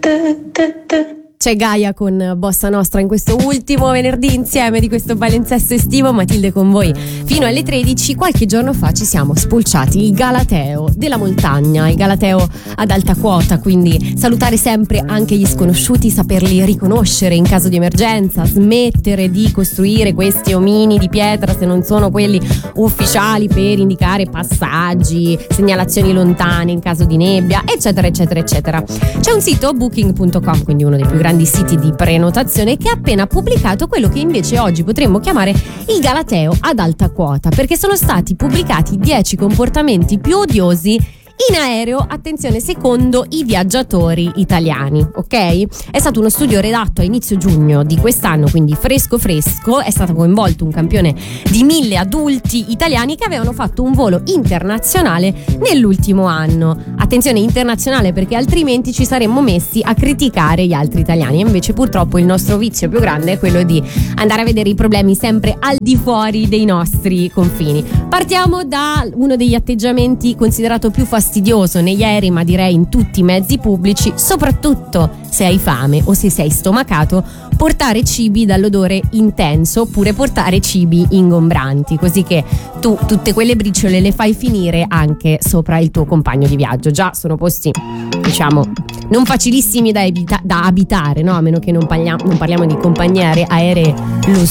C'è Gaia con Bossa Nostra in questo ultimo venerdì insieme di questo palinsesto estivo. Matilde con voi fino alle 13. Qualche giorno fa ci siamo spulciati il Galateo della montagna, il Galateo ad alta quota, quindi salutare sempre anche gli sconosciuti, saperli riconoscere in caso di emergenza, smettere di costruire questi omini di pietra se non sono quelli ufficiali per indicare passaggi, segnalazioni lontane in caso di nebbia, eccetera eccetera eccetera. C'è un sito, booking.com, quindi uno dei più grandi siti di prenotazione, che ha appena pubblicato quello che invece oggi potremmo chiamare il Galateo ad alta quota, perché sono stati pubblicati 10 comportamenti più odiosi in aereo, attenzione, secondo i viaggiatori italiani, ok? È stato uno studio redatto a inizio giugno di quest'anno, quindi fresco, è stato coinvolto un campione di 1000 adulti italiani che avevano fatto un volo internazionale nell'ultimo anno. Attenzione, internazionale, perché altrimenti ci saremmo messi a criticare gli altri italiani. E invece purtroppo il nostro vizio più grande è quello di andare a vedere i problemi sempre al di fuori dei nostri confini. Partiamo da uno degli atteggiamenti considerato più fastidioso negli aerei, ma direi in tutti i mezzi pubblici, soprattutto se hai fame o se sei stomacato: portare cibi dall'odore intenso, oppure portare cibi ingombranti, così che tu tutte quelle briciole le fai finire anche sopra il tuo compagno di viaggio. Già sono posti, diciamo, non facilissimi da abitare, no? A meno che non parliamo di compagnie aeree